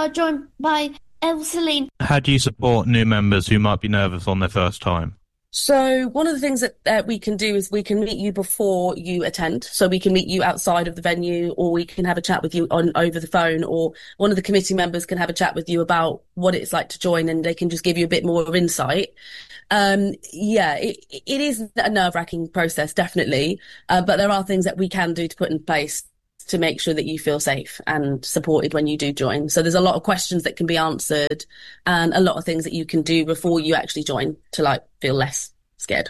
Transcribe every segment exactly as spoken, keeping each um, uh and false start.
are joined by Elseline. How do you support new members who might be nervous on their first time? So one of the things that uh, we can do is we can meet you before you attend. So we can meet you outside of the venue, or we can have a chat with you on over the phone, or one of the committee members can have a chat with you about what it's like to join, and they can just give you a bit more of insight. Um, yeah, it, it is a nerve-wracking process, definitely. Uh, but there are things that we can do to put in place to make sure that you feel safe and supported when you do join. So there's a lot of questions that can be answered and a lot of things that you can do before you actually join to like feel less scared.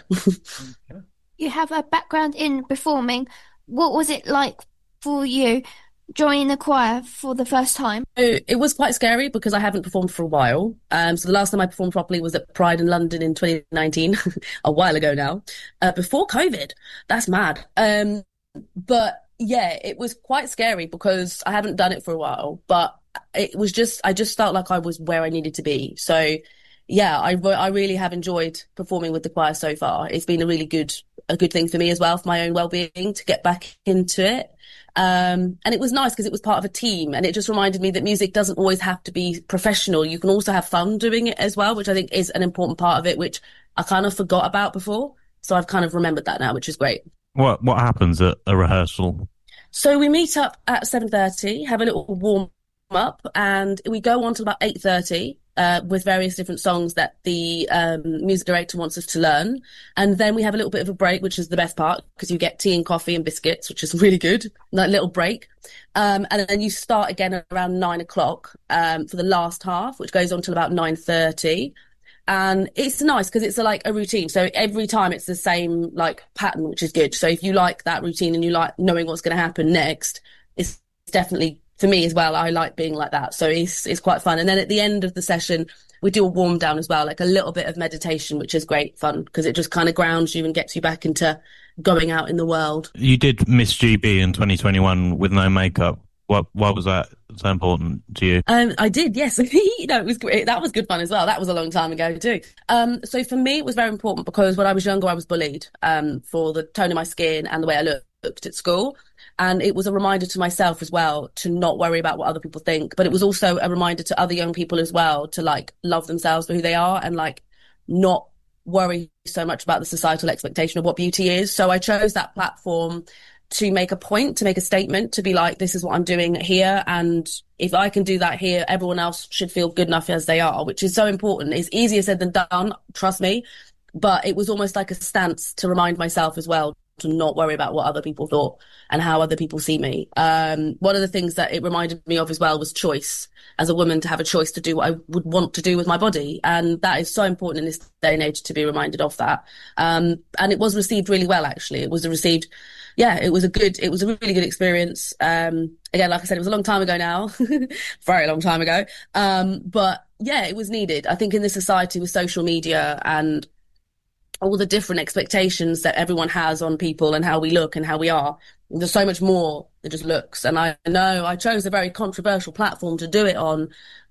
You have a background in performing. What was it like for you joining the choir for the first time? It, it was quite scary because I haven't performed for a while. Um, so the last time I performed properly was at Pride in London in twenty nineteen, a while ago now, uh, before COVID. That's mad. Um, but yeah, it was quite scary because I haven't done it for a while, but it was just, I just felt like I was where I needed to be. So yeah, I, I really have enjoyed performing with the choir so far. It's been a really good, a good thing for me as well, for my own well-being, to get back into it. Um, and it was nice because it was part of a team, and it just reminded me that music doesn't always have to be professional. You can also have fun doing it as well, which I think is an important part of it, which I kind of forgot about before. So I've kind of remembered that now, which is great. What, what happens at a rehearsal? So we meet up at seven thirty, have a little warm up, and we go on till about eight thirty uh, with various different songs that the um, music director wants us to learn. And then we have a little bit of a break, which is the best part, because you get tea and coffee and biscuits, which is really good, that little break. Um, and then you start again around nine o'clock um, for the last half, which goes on till about nine thirty. And it's nice because it's a, like a routine. So every time it's the same like pattern, which is good. So if you like that routine and you like knowing what's going to happen next, it's definitely, for me as well, I like being like that. So it's it's quite fun. And then at the end of the session, we do a warm down as well, like a little bit of meditation, which is great fun because it just kind of grounds you and gets you back into going out in the world. You did Miss G B in twenty twenty-one with no makeup. What, why was that so important to you? Um, I did, yes. you know, it was great. That was good fun as well. That was a long time ago too. Um, so for me, it was very important because when I was younger, I was bullied um, for the tone of my skin and the way I looked at school. And it was a reminder to myself as well to not worry about what other people think. But it was also a reminder to other young people as well to like love themselves for who they are and like not worry so much about the societal expectation of what beauty is. So I chose that platform to make a point, to make a statement, to be like, this is what I'm doing here. And if I can do that here, everyone else should feel good enough as they are, which is so important. It's easier said than done, trust me. But it was almost like a stance to remind myself as well to not worry about what other people thought and how other people see me. Um, one of the things that it reminded me of as well was choice. As a woman, to have a choice to do what I would want to do with my body. And that is so important in this day and age to be reminded of that. Um, and it was received really well, actually. It was received Yeah, it was a good, it was a really good experience. Um, again, like I said, it was a long time ago now, very long time ago. Um, but yeah, it was needed. I think in this society with social media and all the different expectations that everyone has on people and how we look and how we are, there's so much more than just looks. And I know I chose a very controversial platform to do it on.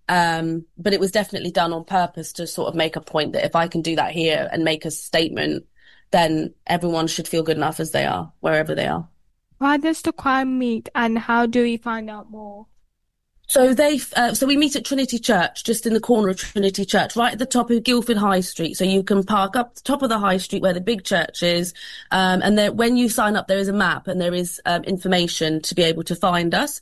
Um, but it was definitely done on purpose to sort of make a point that if I can do that here and make a statement, then everyone should feel good enough as they are, wherever they are. Why does the choir meet and how do we find out more? So they, uh, so we meet at Trinity Church, just in the corner of Trinity Church, right at the top of Guildford High Street. So you can park up the top of the high street where the big church is. Um, and there, when you sign up, there is a map and there is um, information to be able to find us.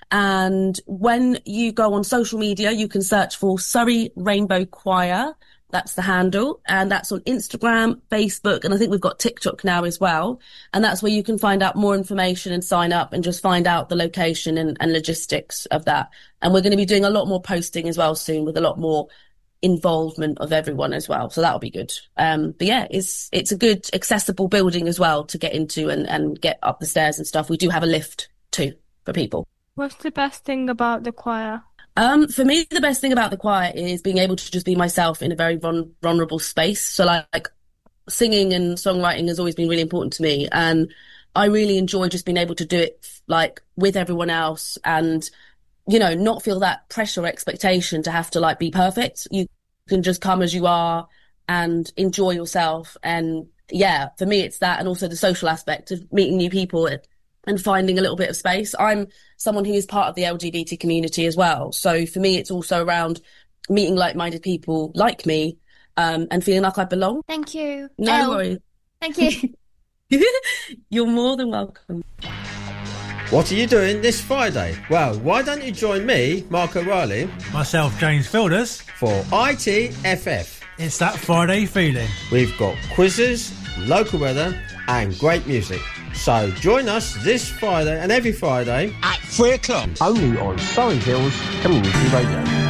And when you go on social media, you can search for Surrey Rainbow Choir. That's the handle. And that's on Instagram, Facebook, and I think we've got TikTok now as well. And that's where you can find out more information and sign up and just find out the location and, and logistics of that. And we're going to be doing a lot more posting as well soon with a lot more involvement of everyone as well. So that'll be good. Um, but yeah, it's, it's a good accessible building as well to get into and, and get up the stairs and stuff. We do have a lift too for people. What's the best thing about the choir? Um, for me, the best thing about the choir is being able to just be myself in a very vul- vulnerable space. So like, like singing and songwriting has always been really important to me. And I really enjoy just being able to do it like with everyone else and, you know, not feel that pressure or expectation to have to like be perfect. You can just come as you are and enjoy yourself. And yeah, for me, it's that. And also the social aspect of meeting new people. and finding a little bit of space. I'm someone who is part of the L G B T community as well. So for me, it's also around meeting like-minded people like me um, and feeling like I belong. Thank you. No Elle. worries. Thank you. You're more than welcome. What are you doing this Friday? Well, why don't you join me, Mark O'Reilly, myself, James Fielders, for I T F F. It's that Friday feeling. We've got quizzes, local weather and great music. So join us this Friday and every Friday at three o'clock. only on Surrey Hills Community Radio.